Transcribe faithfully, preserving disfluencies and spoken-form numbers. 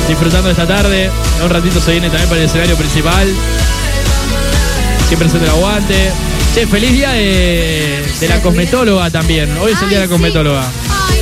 disfrutando de esta tarde. En un ratito se viene también para el escenario principal. Siempre se te lo aguante. Che, feliz día de, de la cosmetóloga también. Hoy es el día de la cosmetóloga. Ay,